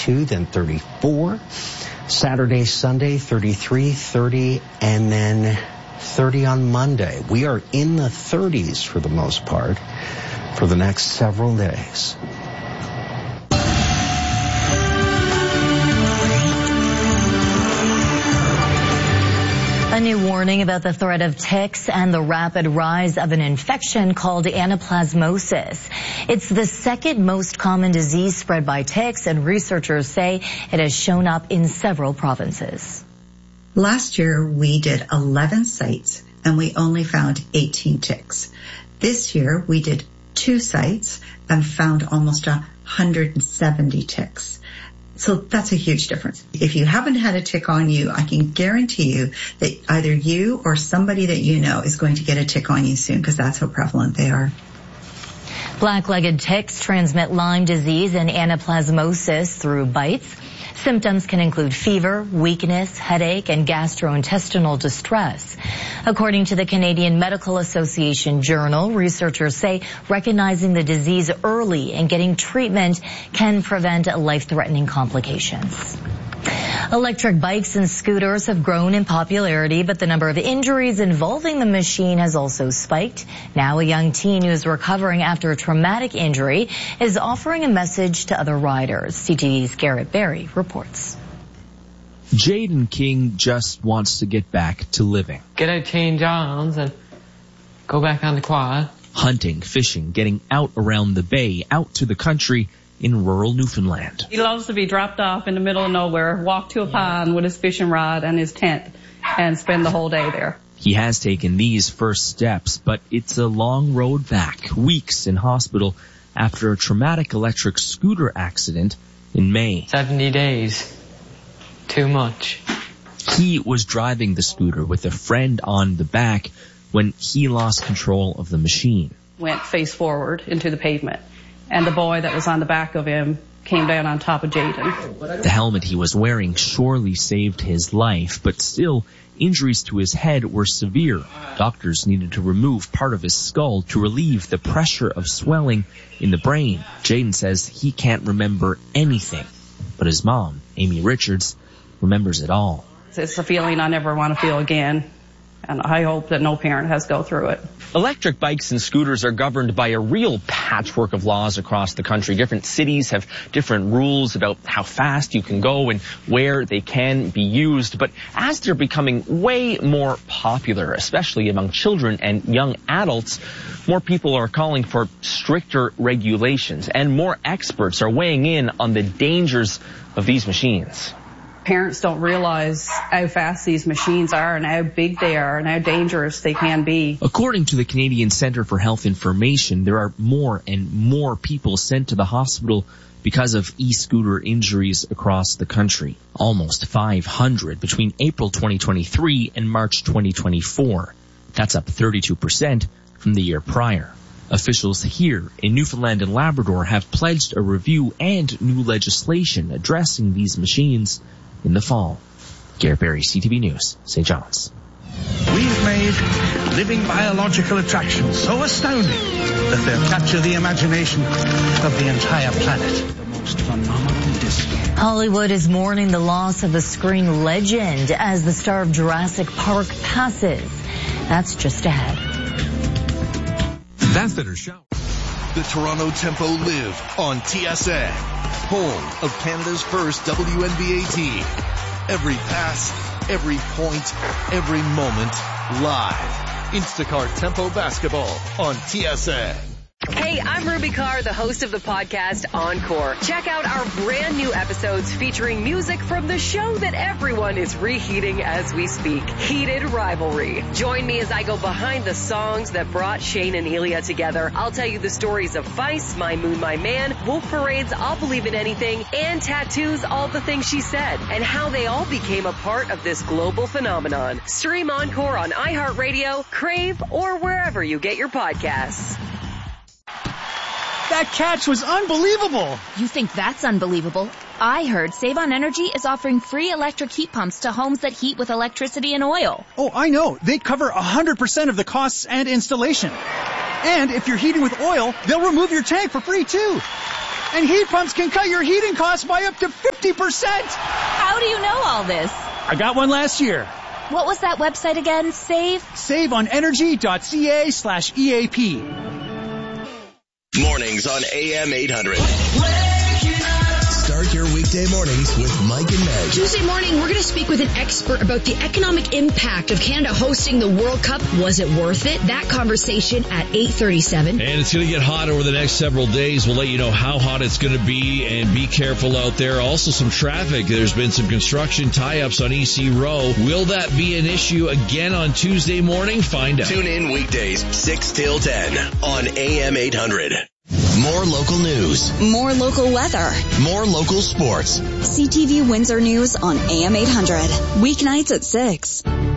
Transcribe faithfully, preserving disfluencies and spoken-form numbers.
thirty-two, then thirty-four. Saturday, Sunday, thirty-three, thirty, and then thirty on Monday. We are in the thirties for the most part for the next several days. A new warning about the threat of ticks and the rapid rise of an infection called anaplasmosis. It's the second most common disease spread by ticks, and researchers say it has shown up in several provinces. Last year, we did eleven sites, and we only found eighteen ticks. This year, we did two sites and found almost one hundred seventy ticks. So that's a huge difference. If you haven't had a tick on you, I can guarantee you that either you or somebody that you know is going to get a tick on you soon, because that's how prevalent they are. Black-legged ticks transmit Lyme disease and anaplasmosis through bites. Symptoms can include fever, weakness, headache, and gastrointestinal distress. According to the Canadian Medical Association Journal, researchers say recognizing the disease early and getting treatment can prevent life-threatening complications. Electric bikes and scooters have grown in popularity, but the number of injuries involving the machine has also spiked. Now a young teen who is recovering after a traumatic injury is offering a message to other riders. C T V's Garrett Berry reports. Jaden King just wants to get back to living. Get out, change arms, and go back on the quad. Hunting, fishing, getting out around the bay, out to the country in rural Newfoundland. He loves to be dropped off in the middle of nowhere, walk to a pond with his fishing rod and his tent, and spend the whole day there. He has taken these first steps, but it's a long road back, weeks in hospital after a traumatic electric scooter accident in May. seventy days. Too much. He was driving the scooter with a friend on the back when he lost control of the machine. Went face forward into the pavement, and the boy that was on the back of him came down on top of Jaden. The helmet he was wearing surely saved his life, but still, injuries to his head were severe. Doctors needed to remove part of his skull to relieve the pressure of swelling in the brain. Jaden says he can't remember anything, but his mom, Amy Richards, remembers it all. It's a feeling I never want to feel again, and I hope that no parent has to go through it. Electric bikes and scooters are governed by a real patchwork of laws across the country. Different cities have different rules about how fast you can go and where they can be used. But as they're becoming way more popular, especially among children and young adults, more people are calling for stricter regulations, and more experts are weighing in on the dangers of these machines. Parents don't realize how fast these machines are and how big they are and how dangerous they can be. According to the Canadian Centre for Health Information, there are more and more people sent to the hospital because of e-scooter injuries across the country. Almost five hundred between April twenty twenty-three and March twenty twenty-four. That's up thirty-two percent from the year prior. Officials here in Newfoundland and Labrador have pledged a review and new legislation addressing these machines in the fall. Garrett Berry, C T V News, Saint John's. We've made living biological attractions so astounding that they'll capture the imagination of the entire planet. The most phenomenal display. Hollywood is mourning the loss of a screen legend as the star of Jurassic Park passes. That's just ahead. That's better show. The Toronto Tempo live on T S N, home of Canada's first W N B A team. Every pass, every point, every moment, live. Instacart Tempo Basketball on T S N. Hey, I'm Ruby Carr, the host of the podcast Encore. Check out our brand new episodes featuring music from the show that everyone is reheating as we speak, Heated Rivalry. Join me as I go behind the songs that brought Shane and Ilya together. I'll tell you the stories of Feist, My Moon, My Man, Wolf Parade's I'll Believe in Anything, and Tattoo's All the Things She Said, and how they all became a part of this global phenomenon. Stream Encore on iHeartRadio, Crave, or wherever you get your podcasts. That catch was unbelievable! You think that's unbelievable? I heard Save on Energy is offering free electric heat pumps to homes that heat with electricity and oil. Oh, I know. They cover one hundred percent of the costs and installation. And if you're heating with oil, they'll remove your tank for free, too. And heat pumps can cut your heating costs by up to fifty percent. How do you know all this? I got one last year. What was that website again? Save? SaveOnEnergy.ca slash EAP. Mornings on A M eight hundred. Start your weekday mornings with Mike and Meg. Tuesday morning, we're going to speak with an expert about the economic impact of Canada hosting the World Cup. Was it worth it? That conversation at eight thirty-seven. And it's going to get hot over the next several days. We'll let you know how hot it's going to be, and be careful out there. Also some traffic. There's been some construction tie-ups on E C Row. Will that be an issue again on Tuesday morning? Find out. Tune in weekdays six till ten on A M eight hundred. More local news. More local weather. More local sports. C T V Windsor News on A M eight hundred. Weeknights at six.